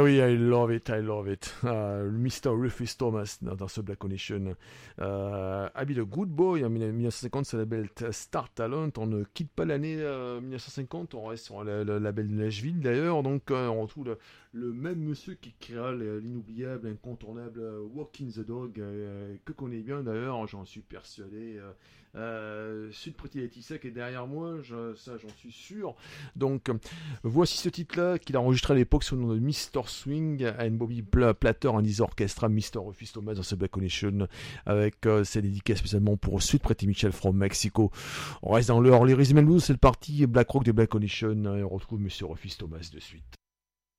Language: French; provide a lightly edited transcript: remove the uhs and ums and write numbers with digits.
Ah oui, I love it, I love it. Mr. Rufus Thomas dans ce Black Connection. Habit le Good Boy en 1950, c'est le label Star Talent. On ne quitte pas l'année 1950, on reste sur le label de Nashville d'ailleurs. Donc on retrouve le même monsieur qui créera l'inoubliable, incontournable Walking the Dog, que connaît bien d'ailleurs, j'en suis persuadé. Sud Pretty Laetitia qui est derrière moi, ça j'en suis sûr. Donc voici ce titre-là qu'il a enregistré à l'époque sous le nom de Mr. Swing and Bobby Platter and his orchestra, Mr. Rufus Thomas dans ce Black Connection, avec ses dédicaces spécialement pour Sud Pretty Mitchell from Mexico. On reste dans le Early Rhythm and Blues, c'est le parti Black Rock de Black Connection, et on retrouve Mr. Rufus Thomas de suite.